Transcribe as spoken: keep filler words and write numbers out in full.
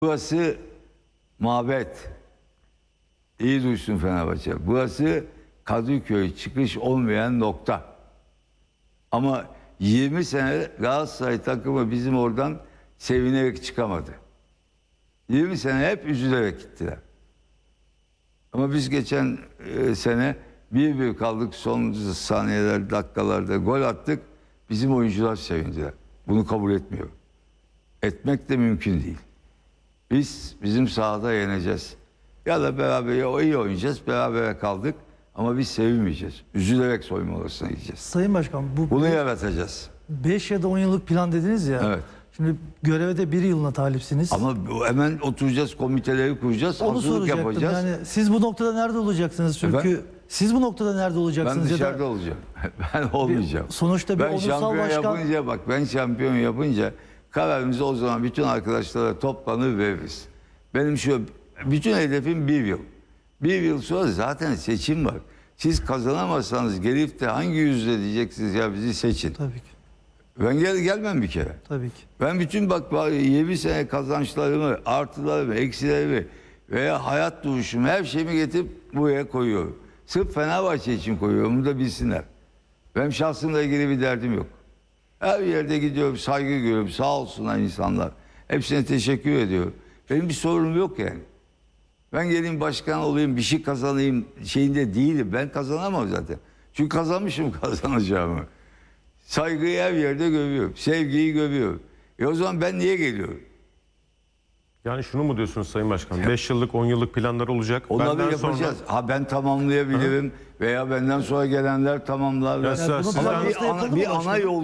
Burası mabet. İyi duysun Fenerbahçe. Burası Kadıköy çıkış olmayan nokta. Ama yirmi sene Galatasaray takımı bizim oradan sevinerek çıkamadı. yirmi sene hep üzülerek gittiler. Ama biz geçen e, sene bir bir kaldık, son saniyeler, dakikalarda gol attık. Bizim oyuncular sevindiler. Bunu kabul etmiyorum. Etmek de mümkün değil. Biz bizim sahada yeneceğiz. Ya da beraber ya iyi oynayacağız, berabere kaldık. Ama biz sevinmeyeceğiz. Üzülerek soyunma odasına gideceğiz. Sayın Başkan, bu Bunu yaratacağız. beş ya da on yıllık plan dediniz ya. Evet. Şimdi göreve de bir yılına talipsiniz. Ama hemen oturacağız, komiteleri kuracağız, Onu hazırlık soracaktım. yapacağız. Yani siz bu noktada nerede olacaksınız? Çünkü Efendim? siz bu noktada nerede olacaksınız? Ben dışarıda ya da olacağım. Ben olmayacağım. Bir, sonuçta bir ben onursal şampiyon başkan... yapınca bak ben şampiyon yapınca kararımızı o zaman bütün arkadaşlara toplanır veririz. Benim şu bütün hedefim bir yıl. Bir yıl sonra zaten seçim var. Siz kazanamazsanız gelip de hangi yüzle diyeceksiniz ya bizi seçin. Tabii ki. Ben gel gelmem bir kere. Tabii ki. Ben bütün bak yirmi sene kazançlarımı, artılarımı, eksilerimi veya hayat duruşumu her şeyimi getirip buraya koyuyorum. Sırf Fenerbahçe için koyuyorum. Bunu da bilsinler. Benim şahsımla ilgili bir derdim yok. Her yerde gidiyorum, saygı görüyorum. Sağ olsunlar insanlar. Hepsine teşekkür ediyorum. Benim bir sorunum yok yani. Ben geleyim başkan olayım, bir şey kazanayım şeyinde değilim. Ben kazanamam zaten. Çünkü kazanmışım kazanacağımı. Saygıyı her yerde görüyorum. Sevgiyi görüyorum. E o zaman ben niye geliyorum? Yani şunu mu diyorsunuz Sayın Başkan? beş yıllık, on yıllık planlar olacak. Onları Benden yapacağız. sonra... Ha ben tamamlayabilirim. Hı. Veya benden sonra gelenler tamamlarlar. Ya, Yani sizden... bunu Ama bir ana, bir ana yol